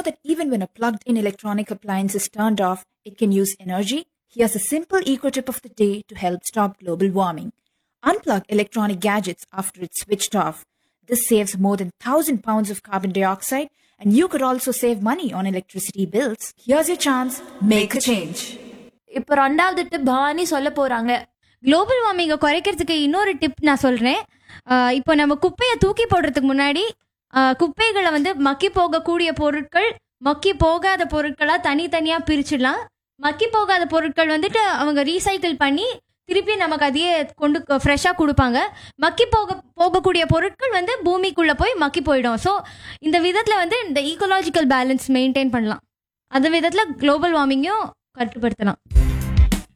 that even when a plugged-in electronic appliance is turned off, it can use energy? Here's a simple eco-tip of the day to help stop global warming. Unplug electronic gadgets after it's switched off. This saves more than 1,000 pounds of carbon dioxide, and you could also save money on electricity bills. Here's your chance. Make a change. இப்போ ரெண்டாவது tip Bhavani சொல்ல போறாங்க. Global வார்மிங்கை குறைக்கிறதுக்கு இன்னொரு tip நான் சொல்றேன். இப்போ நம்ம குப்பையை தூக்கி போடுறதுக்கு முன்னாடி குப்பைகளை வந்து மக்கி போகக்கூடிய பொருட்கள், மக்கி போகாத பொருட்களா தனித்தனியா பிரிச்சிடலாம். மக்கி போகாத பொருட்கள் வந்துட்டு அவங்க ரீசைக்கிள் பண்ணி திருப்பி நமக்கு அதையே கொண்டு ஃப்ரெஷ்ஷாக கொடுப்பாங்க. மக்கி போகக்கூடிய பொருட்கள் வந்து பூமிக்குள்ளே போய் மக்கி போயிடும். ஸோ இந்த விதத்தில் வந்து இந்த ஈக்கோலாஜிக்கல் பேலன்ஸ் மெயின்டைன் பண்ணலாம். அந்த விதத்தில் குளோபல் வார்மிங்கையும் கட்டுப்படுத்தலாம்.